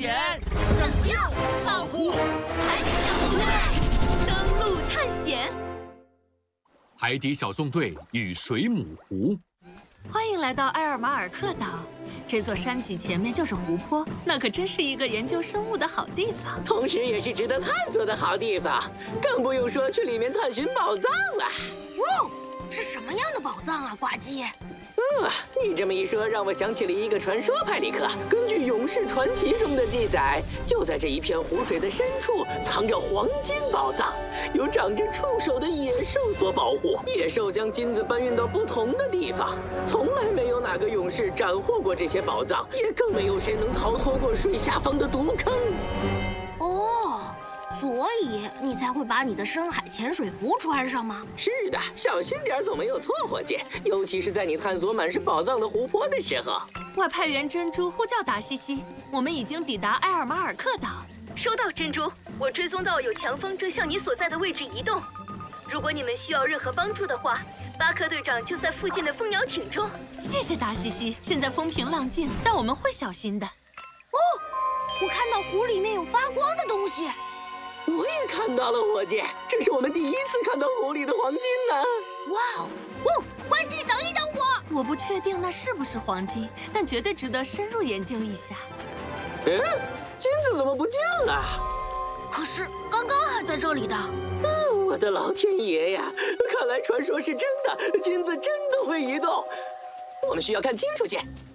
险， 拯救、保护海底小纵队， 登陆探险。 海底小纵队与水母湖。 欢迎来到埃尔马尔克岛。这座山脊前面就是湖泊，那可真是一个研究生物的好地方， 同时也是值得探索的好地方。更不用说去里面探寻宝藏了。 哇，是什么样的宝藏啊，呱唧？ 你这么一说，让我想起了一个传说，派里克。根据《勇士传奇》中的记载，就在这一片湖水的深处藏着黄金宝藏，由长着触手的野兽所保护。野兽将金子搬运到不同的地方，从来没有哪个勇士斩获过这些宝藏，也更没有谁能逃脱过水下方的毒坑。 哦，所以你才会把你的深海潜水服穿上吗？ 是的，小心点总没有错，伙计，尤其是在你探索满是宝藏的湖泊的时候。 外派员珍珠呼叫达西西，我们已经抵达埃尔马尔克岛。 收到，珍珠，我追踪到有强风正向你所在的位置移动。如果你们需要任何帮助的话，巴克队长就在附近的蜂鸟艇中。 谢谢达西西，现在风平浪静，但我们会小心的。 哦，我看到湖里面有发光的东西。 我也看到了，伙计，这是我们第一次看到湖里的黄金呢。 哇哦，哦，呱唧，等一等我。 我不确定那是不是黄金，但绝对值得深入研究一下。 金子怎么不见了？ 可是刚刚还在这里的。 我的老天爷呀！看来传说是真的，金子真的会移动。我们需要看清楚些。